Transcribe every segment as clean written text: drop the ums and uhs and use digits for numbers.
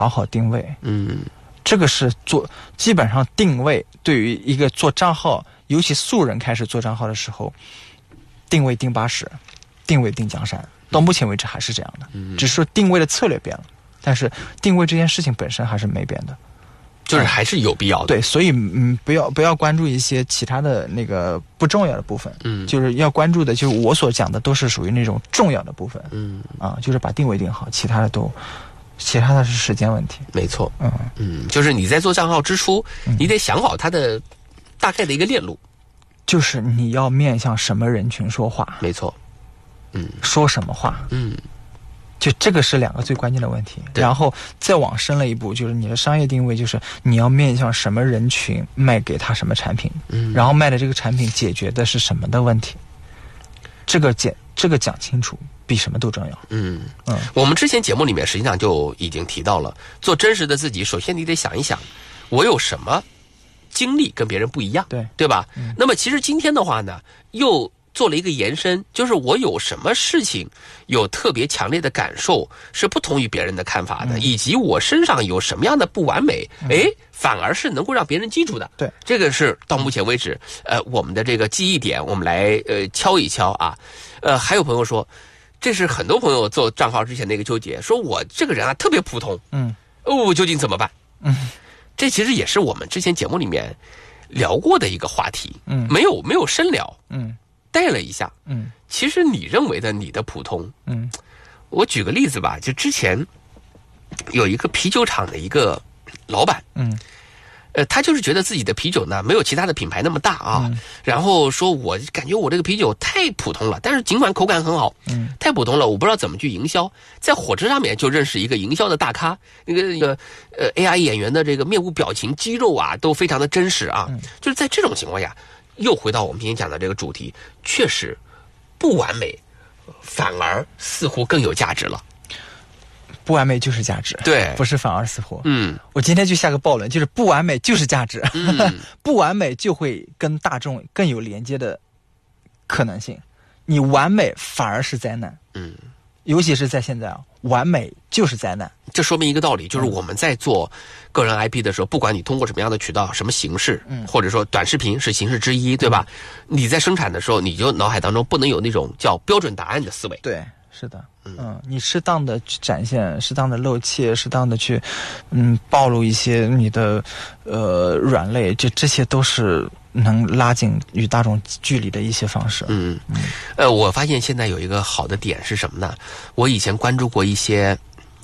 好定位。这个是基本上定位对于一个做账号，尤其素人开始做账号的时候，定位定80，定位定江山，到目前为止还是这样的。只是说定位的策略变了，但是定位这件事情本身还是没变的。 就是还是有必要的。 对，所以不要关注一些其他的那个不重要的部分。就是要关注的，就是我所讲的都是属于那种重要的部分。就是把定位定好，其他的是时间问题。 没错。就是你在做账号之初，你得想好它的大概的一个链路， 就是你要面向什么人群说话。 没错。 说什么话。就这个是2个最关键的问题，然后再往深了一步，就是你的商业定位，就是你要面向什么人群，卖给他什么产品，然后卖的这个产品解决的是什么的问题，这个讲清楚比什么都重要。 我们之前节目里面实际上就已经提到了，做真实的自己，首先你得想一想，我有什么经历跟别人不一样，对吧？那么其实今天的话呢，又做了一个延伸，就是我有什么事情有特别强烈的感受是不同于别人的看法的，以及我身上有什么样的不完美，反而是能够让别人记住的。 对， 这个是到目前为止我们的这个记忆点，我们来敲一敲啊。还有朋友说，这是很多朋友做账号之前的一个纠结，说我这个人啊特别普通，究竟怎么办？这其实也是我们之前节目里面聊过的一个话题，没有深聊，带了一下，其实你认为的你的普通，我举个例子吧，就之前有一个啤酒厂的一个老板，他就是觉得自己的啤酒呢没有其他的品牌那么大啊，然后说我感觉我这个啤酒太普通了，但是尽管口感很好，太普通了，我不知道怎么去营销，在火车上面就认识一个营销的大咖，那个AI 演员的这个面部表情、肌肉啊都非常的真实啊，就是在这种情况下。又回到我们今天讲的这个主题，确实不完美反而似乎更有价值了。 不完美就是价值， 对， 不是反而似乎。我今天就下个暴论，就是不完美就是价值，不完美就会跟大众更有连接的可能性，你完美反而是灾难。尤其是在现在啊，完美就是灾难。 这说明一个道理，就是我们在做个人 IP 的时候，不管你通过什么样的渠道、什么形式，或者说短视频是形式之一，对吧？你在生产的时候，你就脑海当中不能有那种叫标准答案的思维。 对，是的。你适当的去展现，适当的露怯，适当的去暴露一些你的软肋，这些都是能拉近与大众距离的一些方式。 我发现现在有一个好的点是什么呢？我以前关注过一些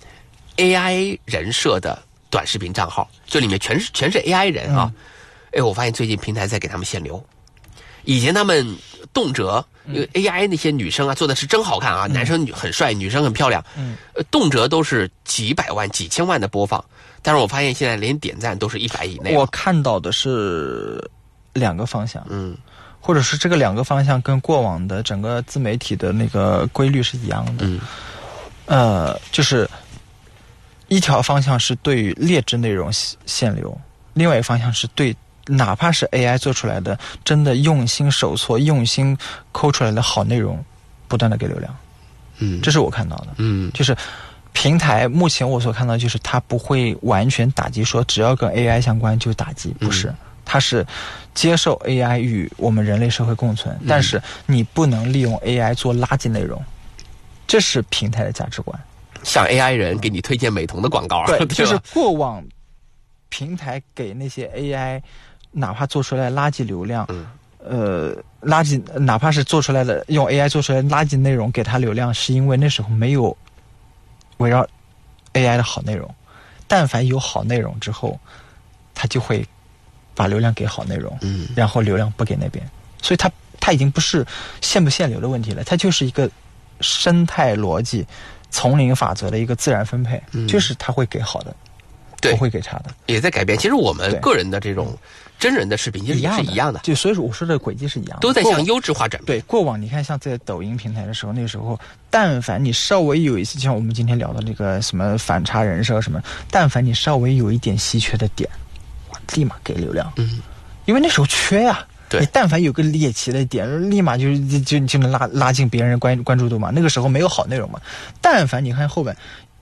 AI 人设的短视频账号，这里面全是 AI 人啊。我发现最近平台在给他们限流。以前他们动辄AI 那些女生啊做的是真好看啊，男生很帅，女生很漂亮，动辄都是几百万、几千万的播放。但是我发现现在连点赞都是100以内。 我看到的是2个方向，或者是这个2个方向跟过往的整个自媒体的那个规律是一样的。就是一条方向是对于劣质内容限流，另外一个方向是对哪怕是 AI 做出来的真的用心手搓、用心抠出来的好内容，不断的给流量。这是我看到的。就是平台目前我所看到就是它不会完全打击说只要跟 AI 相关就打击，不是。它是接受 AI 与我们人类社会共存，但是你不能利用 AI 做垃圾内容，这是平台的价值观。 像 AI 人给你推荐美瞳的广告， 对，就是过往平台给那些 AI 哪怕做出来垃圾流量，垃圾哪怕是做出来的用 AI 做出来的垃圾内容给它流量，是因为那时候没有围绕 AI 的好内容，但凡有好内容之后，它就会把流量给好内容，然后流量不给那边，所以它已经不是限不限流的问题了，它就是一个生态逻辑、丛林法则的一个自然分配，就是它会给好的， 对， 不会给差的， 也在改变。其实我们个人的这种真人的视频其实也是一样的， 就所以说我说的轨迹是一样的， 都在向优质化转变。 对，过往你看像在抖音平台的时候，那个时候但凡你稍微有一次，像我们今天聊的那个什么反差人设什么，但凡你稍微有一点稀缺的点，立马给流量，因为那时候缺呀。 对， 你但凡有个猎奇的点，立马就能拉近别人关注度嘛。那个时候没有好内容嘛。但凡你看后边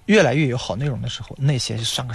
越来越有好内容的时候，那些上个